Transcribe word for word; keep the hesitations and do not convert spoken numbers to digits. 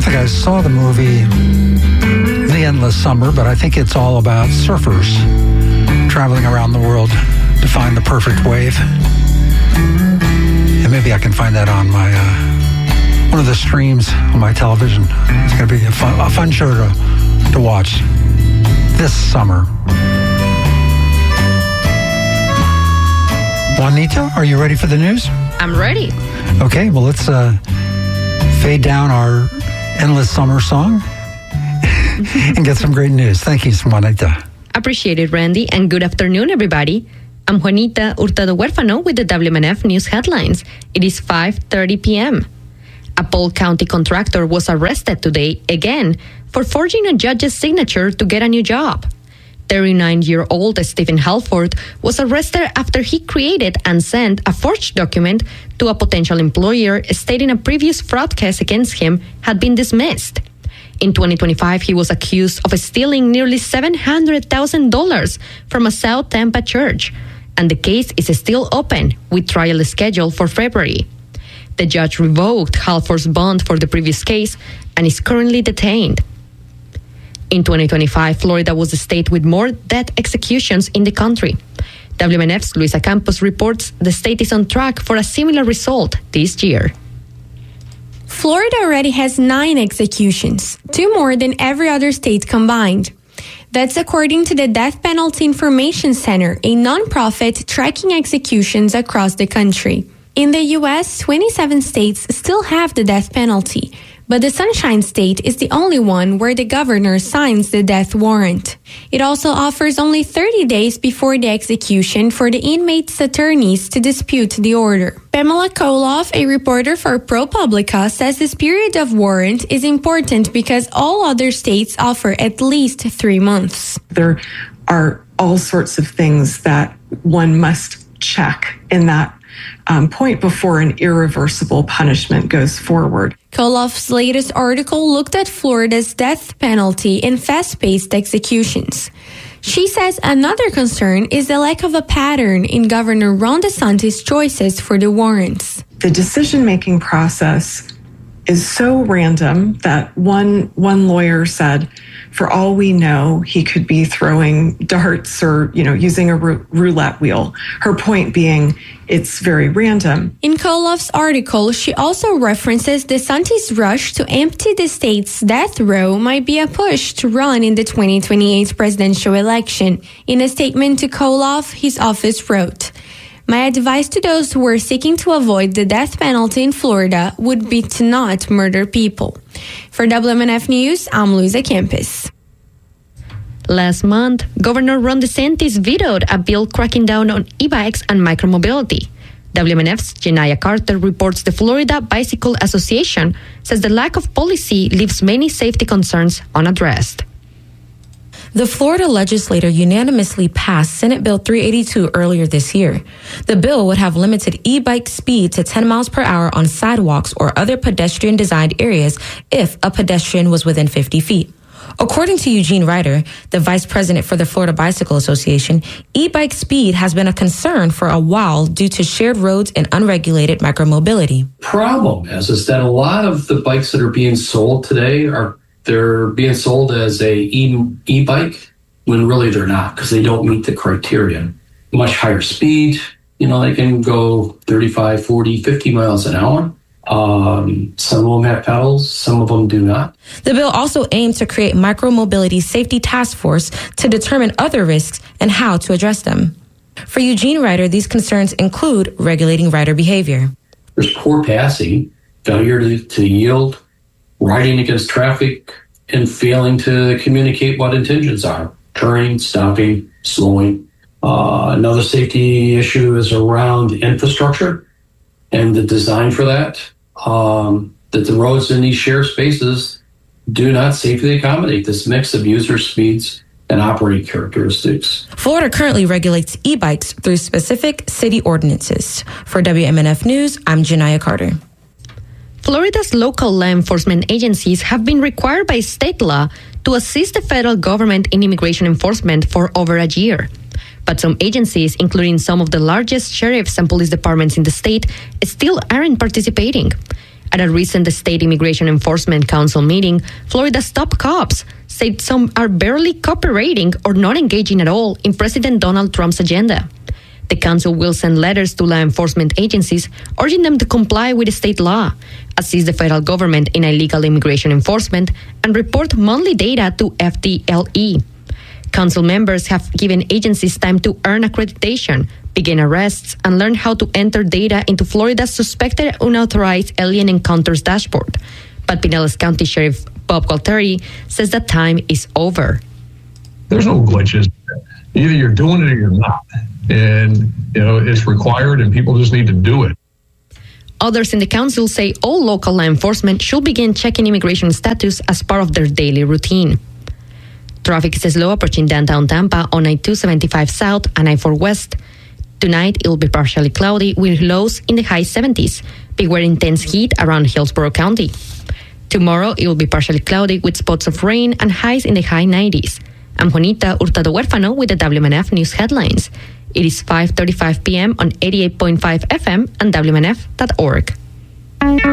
think I saw the movie The Endless Summer, but I think it's all about surfers traveling around the world to find the perfect wave. And maybe I can find that on my uh, one of the streams on my television. It's going to be a fun, a fun show to, to watch this summer. Juanita, are you ready for the news? I'm ready. Okay, well, let's uh, fade down our Endless Summer song and get some great news. Thank you, Juanita. Appreciate it, Randy, and good afternoon, everybody. I'm Juanita Hurtado Huérfano with the W M N F News headlines. It is five thirty p.m. A Polk County contractor was arrested today again for forging a judge's signature to get a new job. thirty-nine-year-old Stephen Halford was arrested after he created and sent a forged document to a potential employer stating a previous fraud case against him had been dismissed. In twenty twenty-five, he was accused of stealing nearly seven hundred thousand dollars from a South Tampa church, and the case is still open with trial scheduled for February. The judge revoked Halford's bond for the previous case and is currently detained. In twenty twenty-five, Florida was the state with more death executions in the country. W M N F's Luisa Campos reports the state is on track for a similar result this year. Florida already has nine executions, two more than every other state combined. That's according to the Death Penalty Information Center, a nonprofit tracking executions across the country. In the U S, twenty-seven states still have the death penalty, but the Sunshine State is the only one where the governor signs the death warrant. It also offers only thirty days before the execution for the inmate's attorneys to dispute the order. Pamela Koloff, a reporter for ProPublica, says this period of warrant is important because all other states offer at least three months. There are all sorts of things that one must check in that Um, point before an irreversible punishment goes forward. Koloff's latest article looked at Florida's death penalty and fast-paced executions. She says another concern is the lack of a pattern in Governor Ron DeSantis' choices for the warrants. The decision-making process is so random that one one lawyer said, for all we know, he could be throwing darts or, you know, using a r- roulette wheel. Her point being, it's very random. In Koloff's article, she also references DeSantis' rush to empty the state's death row might be a push to run in the twenty twenty-eight presidential election. In a statement to Koloff, his office wrote, "My advice to those who are seeking to avoid the death penalty in Florida would be to not murder people." For W M N F News, I'm Luisa Campos. Last month, Governor Ron DeSantis vetoed a bill cracking down on e-bikes and micromobility. W M N F's Janaya Carter reports the Florida Bicycle Association says the lack of policy leaves many safety concerns unaddressed. The Florida legislature unanimously passed Senate Bill three eighty-two earlier this year. The bill would have limited e-bike speed to ten miles per hour on sidewalks or other pedestrian-designed areas if a pedestrian was within fifty feet. According to Eugene Ryder, the vice president for the Florida Bicycle Association, e-bike speed has been a concern for a while due to shared roads and unregulated micromobility. Problem is, is that a lot of the bikes that are being sold today are they're being sold as a e- e-bike when really they're not, because they don't meet the criteria. Much higher speed, you know, they can go thirty-five, forty, fifty miles an hour. Um, some of them have pedals, some of them do not. The bill also aims to create micromobility safety task force to determine other risks and how to address them. For Eugene Ryder, these concerns include regulating rider behavior. There's poor passing, failure to, to yield, riding against traffic, and failing to communicate what intentions are. Turning, stopping, slowing. Uh, another safety issue is around infrastructure and the design for that. Um, that the roads in these shared spaces do not safely accommodate this mix of user speeds and operating characteristics. Florida currently regulates e-bikes through specific city ordinances. For W M N F News, I'm Janaya Carter. Florida's local law enforcement agencies have been required by state law to assist the federal government in immigration enforcement for over a year. But some agencies, including some of the largest sheriffs and police departments in the state, still aren't participating. At a recent State Immigration Enforcement Council meeting, Florida's top cops said some are barely cooperating or not engaging at all in President Donald Trump's agenda. The council will send letters to law enforcement agencies urging them to comply with state law, assist the federal government in illegal immigration enforcement, and report monthly data to F D L E. Council members have given agencies time to earn accreditation, begin arrests, and learn how to enter data into Florida's suspected unauthorized alien encounters dashboard. But Pinellas County Sheriff Bob Gualtieri says that time is over. There's no glitches. Either you're doing it or you're not. And, you know, it's required and people just need to do it. Others in the council say all local law enforcement should begin checking immigration status as part of their daily routine. Traffic is slow approaching downtown Tampa on I two seventy-five South and I four West. Tonight, it will be partially cloudy with lows in the high seventies, beware intense heat around Hillsborough County. Tomorrow, it will be partially cloudy with spots of rain and highs in the high nineties. I'm Juanita Hurtado Huérfano with the W M N F News Headlines. It is five thirty-five p.m. on eighty-eight point five F M and W M N F dot org.